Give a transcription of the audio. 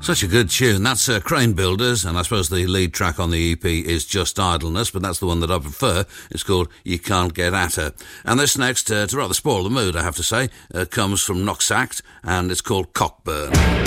Such a good tune. That's Crane Builders, and I suppose the lead track on the EP is Just Idleness, but that's the one that I prefer. It's called You Can't Get At Her. And this next, to rather spoil the mood, I have to say, comes from Noxact, and it's called Cockburn.